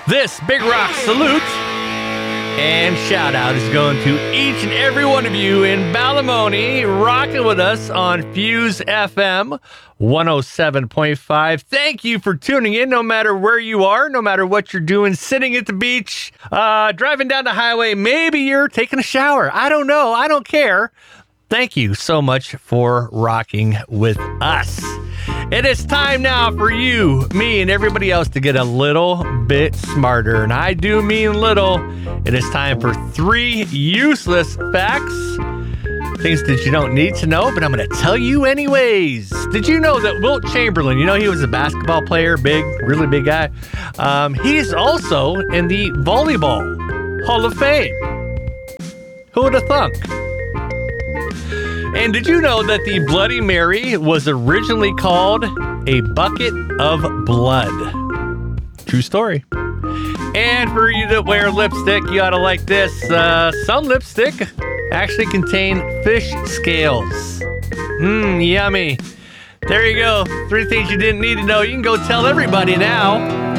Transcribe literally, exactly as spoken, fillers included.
This Big Rock salute and shout out is going to each and every one of you in Ballymoney rocking with us on Fuse F M one oh seven point five. Thank you for tuning in no matter where you are, no matter what you're doing, sitting at the beach, uh, driving down the highway. Maybe you're taking a shower. I don't know. I don't care. Thank you so much for rocking with us. It is time now for you, me, and everybody else to get a little bit smarter. And I do mean little. It is time for three useless facts. Things that you don't need to know, but I'm going to tell you anyways. Did you know that Wilt Chamberlain, you know he was a basketball player, big, really big guy. Um, he's also in the Volleyball Hall of Fame. Who would have thunk? And did you know that the Bloody Mary was originally called a bucket of blood? True story. And for you that wear lipstick, you ought to like this. Uh, some lipstick actually contain fish scales. Mmm, yummy. There you go. Three things you didn't need to know. You can go tell everybody now.